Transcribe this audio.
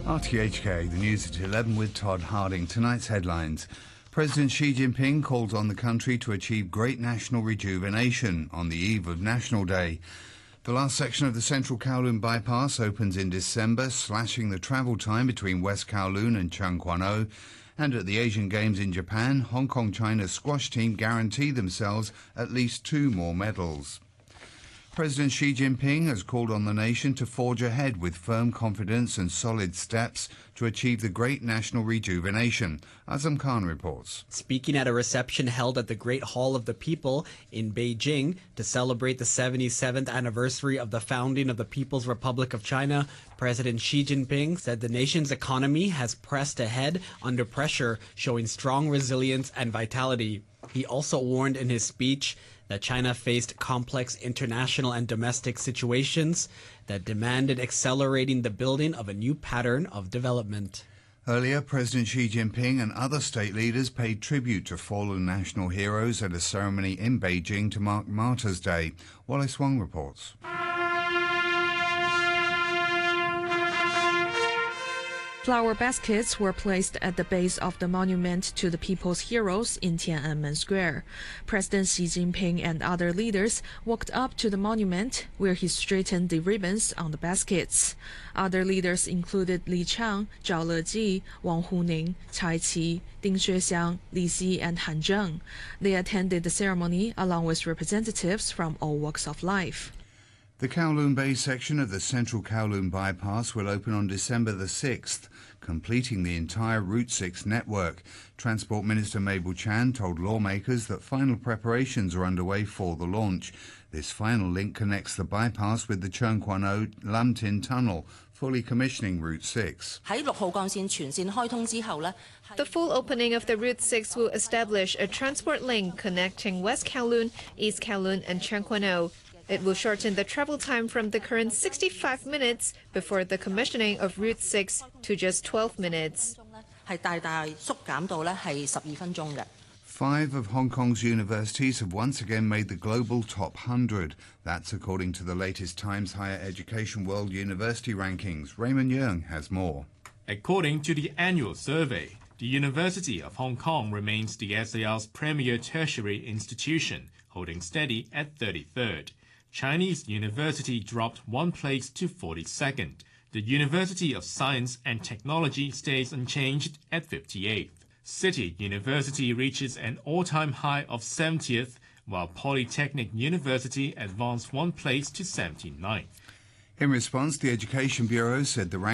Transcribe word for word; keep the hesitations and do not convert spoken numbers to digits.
R T H K, the news at eleven with Todd Harding. Tonight's headlines. President Xi Jinping calls on the country to achieve great national rejuvenation on the eve of National Day. The last section of the Central Kowloon Bypass opens in December, slashing the travel time between West Kowloon and Tseung Kwan O. And at the Asian Games in Japan, Hong Kong China's squash team guarantee themselves at least two more medals. President Xi Jinping has called on the nation to forge ahead with firm confidence and solid steps to achieve the great national rejuvenation. Azam Khan reports. Speaking at a reception held at the Great Hall of the People in Beijing to celebrate the seventy-seventh anniversary of the founding of the People's Republic of China, President Xi Jinping said the nation's economy has pressed ahead under pressure, showing strong resilience and vitality. He also warned in his speech that China faced complex international and domestic situations that demanded accelerating the building of a new pattern of development. Earlier, President Xi Jinping and other state leaders paid tribute to fallen national heroes at a ceremony in Beijing to mark Martyrs' Day. Wallace Wong reports. Flower baskets were placed at the base of the monument to the people's heroes in Tiananmen Square. President Xi Jinping and other leaders walked up to the monument, where he straightened the ribbons on the baskets. Other leaders included Li Chang, Zhao Leji, Wang Huning, Cai Qi, Ding Xuexiang, Li Xi, and Han Zheng. They attended the ceremony along with representatives from all walks of life. The Kowloon Bay section of the Central Kowloon Bypass will open on December the sixth, completing the entire Route six network. Transport Minister Mabel Chan told lawmakers that final preparations are underway for the launch. This final link connects the bypass with the Tseung Kwan O Lam Tin Tunnel, fully commissioning Route six. The full opening of the Route six will establish a transport link connecting West Kowloon, East Kowloon, and Tseung Kwan O. It will shorten the travel time from the current sixty-five minutes before the commissioning of Route six to just twelve minutes. Five of Hong Kong's universities have once again made the global top one hundred. That's according to the latest Times Higher Education World University Rankings. Raymond Yeung has more. According to the annual survey, the University of Hong Kong remains the S A R's premier tertiary institution, holding steady at thirty-third. Chinese University dropped one place to forty-second. The University of Science and Technology stays unchanged at fifty-eighth. City University reaches an all-time high of seventieth, while Polytechnic University advanced one place to seventy-ninth. In response, the Education Bureau said the rank